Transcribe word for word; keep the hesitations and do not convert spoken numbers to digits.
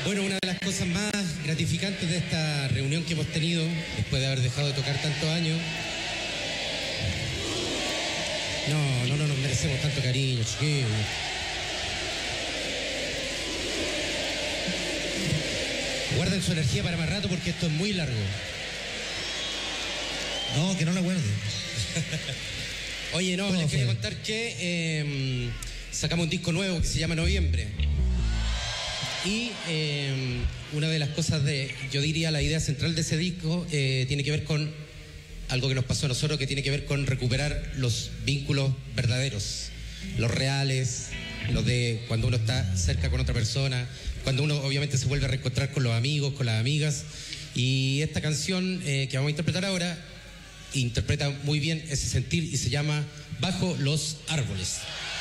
Bueno, una de las cosas más gratificantes de esta reunión que hemos tenido, después de haber dejado de tocar tantos años. No, no, no nos merecemos tanto cariño, chiquillos. Guarden su energía para más rato porque esto es muy largo. No, que no la guarde. Oye, no, ¿Cómo les quería fue? contar que eh, sacamos un disco nuevo que se llama Noviembre. Y eh, una de las cosas de, yo diría, la idea central de ese disco eh, tiene que ver con algo que nos pasó a nosotros, que tiene que ver con recuperar los vínculos verdaderos, los reales, los de cuando uno está cerca con otra persona, cuando uno obviamente se vuelve a reencontrar con los amigos, con las amigas. Y esta canción eh, que vamos a interpretar ahora interpreta muy bien ese sentir y se llama Bajo los Árboles.